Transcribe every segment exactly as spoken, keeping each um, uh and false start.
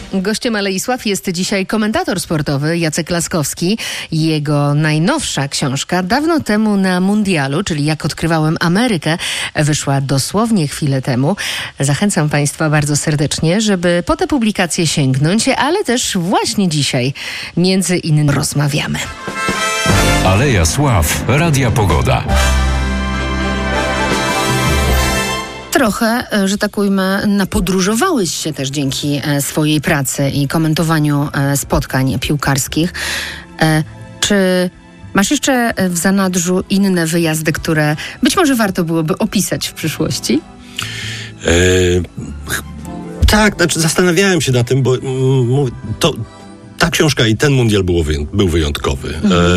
Gościem Alei Sław jest dzisiaj komentator sportowy Jacek Laskowski. Jego najnowsza książka dawno temu na mundialu, czyli Jak odkrywałem Amerykę, wyszła dosłownie chwilę temu. Zachęcam Państwa bardzo serdecznie, żeby po tę publikację sięgnąć, ale też właśnie dzisiaj między innymi rozmawiamy. Aleja Sław, Radia Pogoda. Trochę, że tak ujmę, napodróżowałeś się też dzięki swojej pracy i komentowaniu spotkań piłkarskich. Czy masz jeszcze w zanadrzu inne wyjazdy, które być może warto byłoby opisać w przyszłości? E, tak, znaczy zastanawiałem się na tym, bo mm, to, ta książka i ten mundial było wyją- był wyjątkowy. Mhm. E,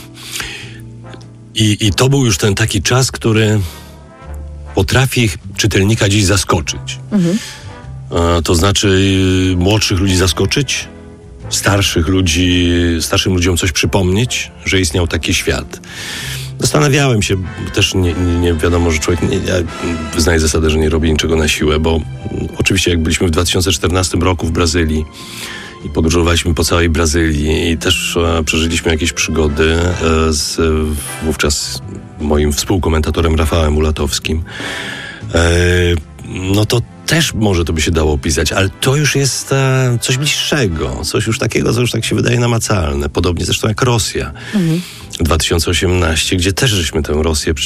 i, I to był już ten taki czas, który potrafi czytelnika dziś zaskoczyć. Mhm. E, to znaczy y, młodszych ludzi zaskoczyć, starszych ludzi, starszym ludziom coś przypomnieć, że istniał taki świat. Zastanawiałem się, też nie, nie, nie wiadomo, że człowiek, nie, ja wyznaję zasadę, że nie robi niczego na siłę, bo oczywiście jak byliśmy w dwa tysiące czternastym roku w Brazylii i podróżowaliśmy po całej Brazylii i też e, przeżyliśmy jakieś przygody e, z wówczas moim współkomentatorem Rafałem Ulatowskim, e, no to też może to by się dało opisać, ale to już jest e, coś bliższego, coś już takiego, co już tak się wydaje namacalne. Podobnie zresztą jak Rosja. Mhm. dwa tysiące osiemnasty, gdzie też żeśmy tę Rosję